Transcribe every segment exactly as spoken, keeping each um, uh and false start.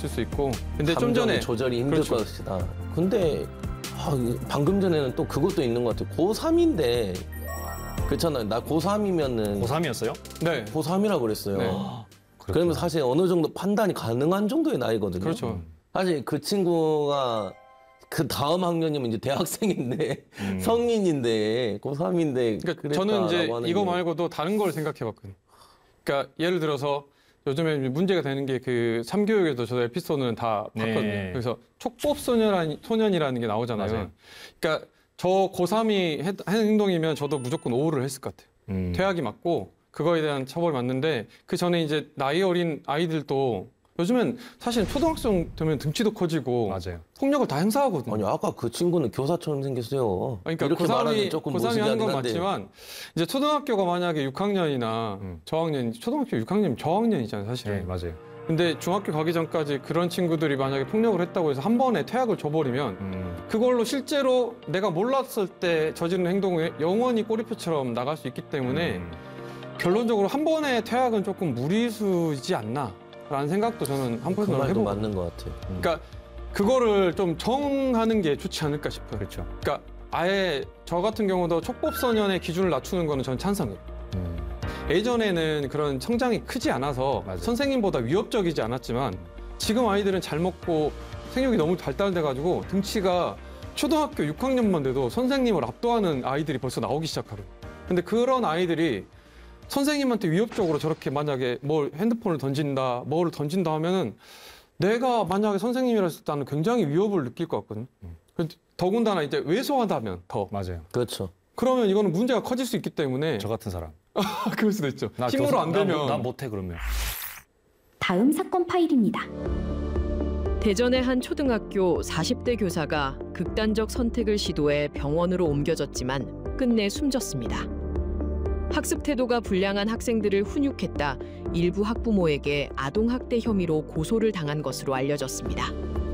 있을 수 있고. 근데 좀 전에 조절이 힘들 그렇죠. 것이다. 근데 아, 방금 전에는 또 그것도 있는 것 같아요. 고삼인데 그렇잖아요. 나 고삼이면은 고삼이었어요? 네. 고삼이라고 그랬어요. 네. 그러면 사실 어느 정도 판단이 가능한 정도의 나이거든요. 그렇죠. 사실 그 친구가 그 다음 학년이면 이제 대학생인데 음. 성인인데 고삼인데 그러니까 저는 이제 이거 말고도 다른 걸 생각해봤거든요. 그러니까 예를 들어서 요즘에 문제가 되는 게 그 삼교육에도 저도 에피소드는 다 봤거든요. 네. 그래서 촉법 소년, 소년이라는 게 나오잖아요. 맞아요. 그러니까 저 고삼이 한 행동이면 저도 무조건 오후를 했을 것 같아요. 음. 퇴학이 맞고 그거에 대한 처벌이 맞는데 그 전에 이제 나이 어린 아이들도 요즘엔 사실 초등학생 되면 등치도 커지고 맞아요. 폭력을 다 행사하거든요. 아니 아까 그 친구는 교사처럼 생겼어요. 그러니까 이렇게 고삼이, 말하는 조금 고삼이 하는 건 무식하긴 한데. 맞지만 이제 초등학교가 만약에 육 학년이나 음. 저학년, 초등학교 육 학년이면 저학년이잖아요, 사실은. 네, 맞아요. 근데 중학교 가기 전까지 그런 친구들이 만약에 폭력을 했다고 해서 한 번에 퇴학을 줘버리면 음. 그걸로 실제로 내가 몰랐을 때 저지른 행동에 영원히 꼬리표처럼 나갈 수 있기 때문에 음. 결론적으로 한 번에 퇴학은 조금 무리수이지 않나 라는 생각도 저는 그 한편으로 말도 해보고 맞는 것 같아요. 음. 그러니까 그거를 좀 정하는 게 좋지 않을까 싶어요. 그렇죠. 그러니까 아예 저 같은 경우도 촉법소년의 기준을 낮추는 거는 저는 찬성이에요. 음. 예전에는 그런 성장이 크지 않아서 맞아요. 선생님보다 위협적이지 않았지만 지금 아이들은 잘 먹고 생육이 너무 발달돼가지고 등치가 초등학교 육 학년만 돼도 선생님을 압도하는 아이들이 벌써 나오기 시작하거든요. 근데 그런 아이들이 선생님한테 위협적으로 저렇게 만약에 뭘 핸드폰을 던진다, 뭐를 던진다 하면은 내가 만약에 선생님이랬을 때는 굉장히 위협을 느낄 것 같거든요. 음. 더군다나 이제 왜소하다면 더. 맞아요. 그렇죠. 그러면 이거는 문제가 커질 수 있기 때문에 저 같은 사람. 그럴 수도 있죠. 나 힘으로 교사- 안 나 되면. 못- 나 못해 그러면. 다음 사건 파일입니다. 대전의 한 초등학교 사십 대 교사가 극단적 선택을 시도해 병원으로 옮겨졌지만 끝내 숨졌습니다. 학습 태도가 불량한 학생들을 훈육했다 일부 학부모에게 아동학대 혐의로 고소를 당한 것으로 알려졌습니다.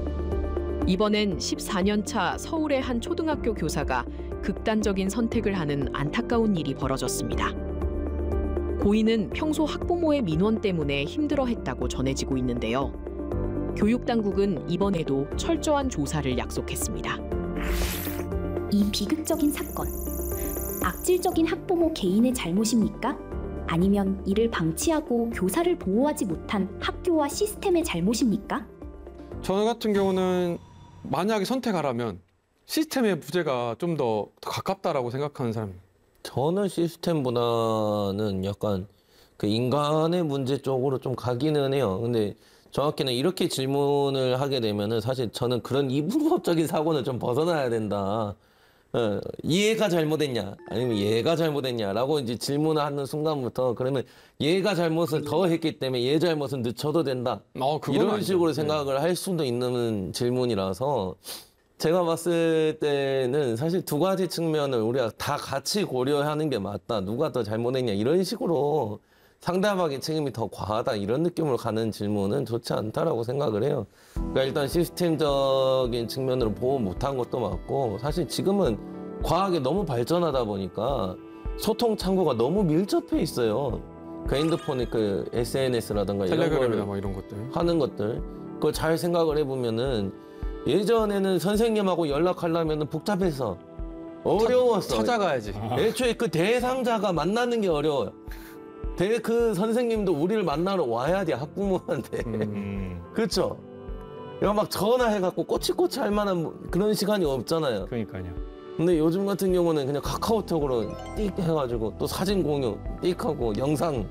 이번엔 십사 년 차 서울의 한 초등학교 교사가 극단적인 선택을 하는 안타까운 일이 벌어졌습니다. 고인은 평소 학부모의 민원 때문에 힘들어했다고 전해지고 있는데요. 교육당국은 이번에도 철저한 조사를 약속했습니다. 이 비극적인 사건, 악질적인 학부모 개인의 잘못입니까? 아니면 이를 방치하고 교사를 보호하지 못한 학교와 시스템의 잘못입니까? 저 같은 경우는 만약에 선택하라면 시스템의 부재가 좀 더 가깝다라고 생각하는 사람입니다. 저는 시스템보다는 약간 그 인간의 문제 쪽으로 좀 가기는 해요. 근데 정확히는 이렇게 질문을 하게 되면은 사실 저는 그런 이분법적인 사고는 좀 벗어나야 된다. 어, 얘가 잘못했냐 아니면 얘가 잘못했냐라고 이제 질문을 하는 순간부터 그러면 얘가 잘못을 더 했기 때문에 얘 잘못은 늦춰도 된다. 어, 그건 이런 아니죠. 식으로 네. 생각을 할 수도 있는 질문이라서 제가 봤을 때는 사실 두 가지 측면을 우리가 다 같이 고려하는 게 맞다. 누가 더 잘못했냐 이런 식으로 상대방의 책임이 더 과하다 이런 느낌으로 가는 질문은 좋지 않다라고 생각을 해요. 그러니까 일단 시스템적인 측면으로 보호 못한 것도 맞고 사실 지금은 과학이 너무 발전하다 보니까 소통 창구가 너무 밀접해 있어요. 그 핸드폰에 그 에스엔에스라든가 이런 텔레그램이나 걸 뭐 이런 것들. 하는 것들 그걸 잘 생각을 해보면은 예전에는 선생님하고 연락하려면 복잡해서 어려웠어. 찾아가야지. 애초에 그 대상자가 만나는 게 어려워요. 대 그 선생님도 우리를 만나러 와야 돼 학부모한테. 음. 그렇죠. 이거 막 전화해갖고 꼬치꼬치 할 만한 그런 시간이 없잖아요. 그러니까요. 근데 요즘 같은 경우는 그냥 카카오톡으로 띡 해가지고 또 사진 공유 띡 하고 영상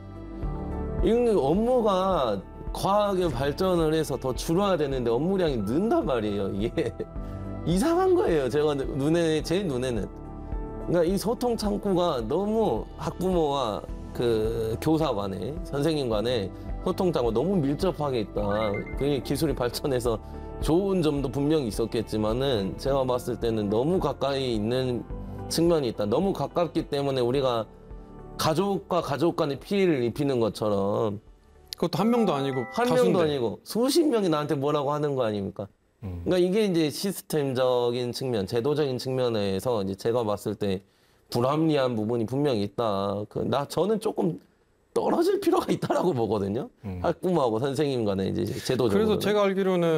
이런 업무가 과학의 발전을 해서 더 줄어야 되는데 업무량이 는단 말이에요. 이게 이상한 거예요. 제가 눈에 제 눈에는. 그러니까 이 소통 창구가 너무 학부모와 그 교사 간에 선생님 간에 소통 창구가 너무 밀접하게 있다. 그게 기술이 발전해서 좋은 점도 분명히 있었겠지만은 제가 봤을 때는 너무 가까이 있는 측면이 있다. 너무 가깝기 때문에 우리가 가족과 가족 간의 피해를 입히는 것처럼 그것도 한 명도 아니고 한 다수인데. 명도 아니고 수십 명이 나한테 뭐라고 하는 거 아닙니까? 음. 그러니까 이게 이제 시스템적인 측면, 제도적인 측면에서 이제 제가 봤을 때 불합리한 부분이 분명히 있다. 그 나 저는 조금 떨어질 필요가 있다라고 보거든요. 음. 학부모하고 선생님 간에 이제 제도적으로. 그래서 제가 알기로는